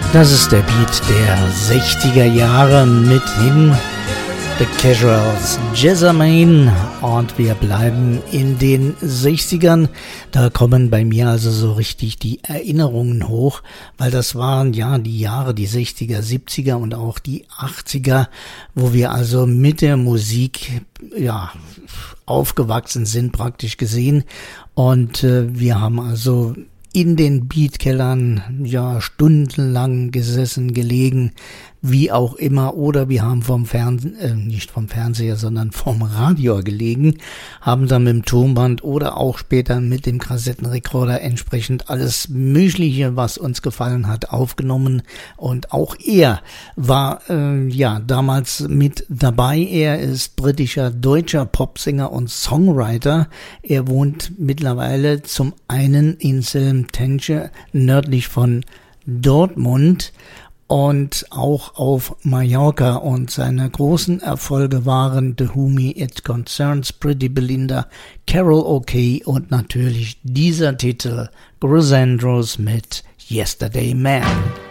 Das ist der Beat der 60er Jahre mithin The Casuals, Jessamine, und wir bleiben in den 60ern. Da kommen bei mir also so richtig die Erinnerungen hoch, weil das waren ja die Jahre, die 60er, 70er und auch die 80er, wo wir also mit der Musik ja aufgewachsen sind, praktisch gesehen. Und wir haben also in den Beatkellern ja stundenlang gesessen, gelegen, wie auch immer, oder wir haben nicht vom Fernseher, sondern vom Radio gelegen, haben dann mit dem Tonband oder auch später mit dem Kassettenrekorder entsprechend alles Mögliche, was uns gefallen hat, aufgenommen. Und auch er war damals mit dabei. Er ist britischer, deutscher Popsänger und Songwriter. Er wohnt mittlerweile zum einen in Selmtanje, nördlich von Dortmund, und auch auf Mallorca, und seine großen Erfolge waren The Who Me It Concerns, Pretty Belinda, Carol O'Kay und natürlich dieser Titel Chris Andrews mit Yesterday Man.